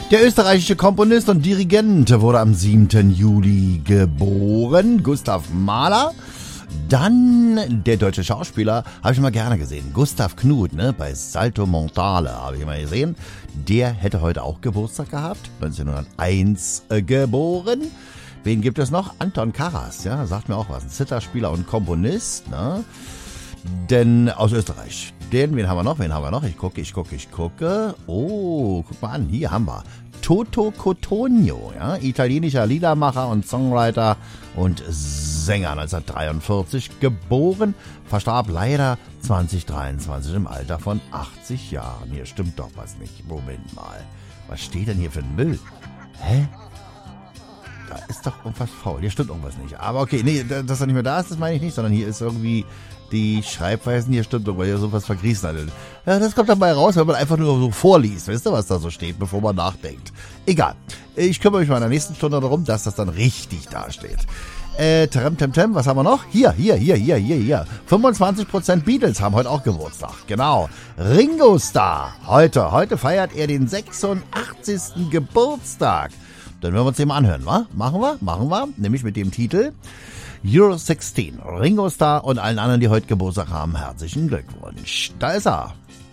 Der österreichische Komponist und Dirigent wurde am 7. Juli geboren, Gustav Mahler. Dann der deutsche Schauspieler, habe ich immer gerne gesehen, Gustav Knuth, ne, bei Salto Mortale habe ich immer gesehen. Der hätte heute auch Geburtstag gehabt, 1901 geboren. Wen gibt es noch? Anton Karas, ja, sagt mir auch was, ein Zitherspieler und Komponist, ne? Denn aus Österreich. Wen haben wir noch? Ich gucke. Oh, guck mal an, hier haben wir Toto Cotugno, ja, italienischer Liedermacher und Songwriter und Sänger, 1943 geboren, verstarb leider 2023 im Alter von 80 Jahren. Hier stimmt doch was nicht. Moment mal. Was steht denn hier für ein Müll? Hä? Da ist doch irgendwas faul. Hier stimmt irgendwas nicht. Aber okay, nee, dass er nicht mehr da ist, das meine ich nicht, sondern hier ist irgendwie die Schreibweisen, hier stimmt doch, weil hier sowas vergrießt hat. Ja, das kommt dabei raus, wenn man einfach nur so vorliest. Weißt du, was da so steht, bevor man nachdenkt? Egal. Ich kümmere mich mal in der nächsten Stunde darum, dass das dann richtig dasteht. Was haben wir noch? Hier. 25% Beatles haben heute auch Geburtstag. Genau. Ringo Starr. Heute feiert er den 86. Geburtstag. Dann werden wir uns den mal anhören, wa? Machen wir. Nämlich mit dem Titel Euro 16. Ringo Starr und allen anderen, die heute Geburtstag haben, herzlichen Glückwunsch. Da ist er.